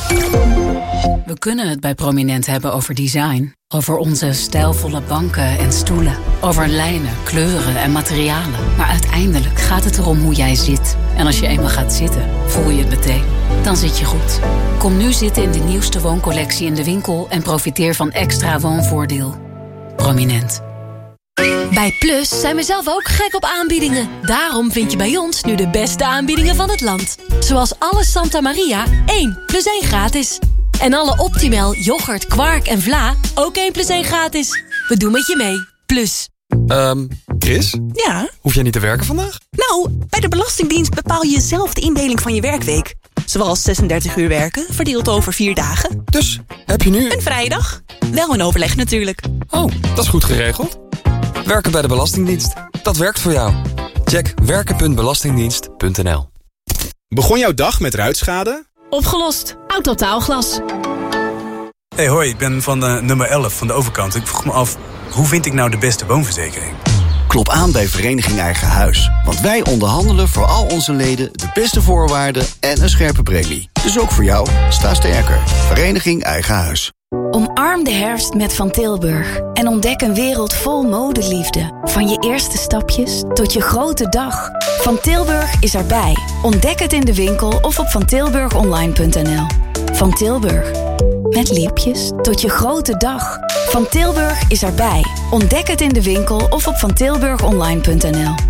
We kunnen het bij Prominent hebben over design. Over onze stijlvolle banken en stoelen. Over lijnen, kleuren en materialen. Maar uiteindelijk gaat het erom hoe jij zit. En als je eenmaal gaat zitten, voel je het meteen. Dan zit je goed. Kom nu zitten in de nieuwste wooncollectie in de winkel... en profiteer van extra woonvoordeel. Prominent. Bij Plus zijn we zelf ook gek op aanbiedingen. Daarom vind je bij ons nu de beste aanbiedingen van het land. Zoals alle Santa Maria 1 plus 1 gratis. En alle Optimal, yoghurt, kwark en vla ook 1 plus 1 gratis. We doen met je mee. Plus. Chris? Ja? Hoef jij niet te werken vandaag? Nou, bij de Belastingdienst bepaal je zelf de indeling van je werkweek. Zoals 36 uur werken, verdeeld over 4 dagen. Dus, heb je nu... Een vrijdag. Wel in overleg natuurlijk. Oh, dat is goed geregeld. Werken bij de Belastingdienst. Dat werkt voor jou. Check werken.belastingdienst.nl. Begon jouw dag met ruitschade? Opgelost. Autotaalglas. Hey, hoi, ik ben van nummer 11 van de overkant. Ik vroeg me af, hoe vind ik nou de beste woonverzekering? Klop aan bij Vereniging Eigen Huis. Want wij onderhandelen voor al onze leden de beste voorwaarden en een scherpe premie. Dus ook voor jou, sta sterker. Vereniging Eigen Huis. Omarm de herfst met Van Tilburg. En ontdek een wereld vol modeliefde. Van je eerste stapjes tot je grote dag. Van Tilburg is erbij. Ontdek het in de winkel of op vantilburgonline.nl. Van Tilburg. Met liepjes tot je grote dag. Van Tilburg is erbij. Ontdek het in de winkel of op vantilburgonline.nl.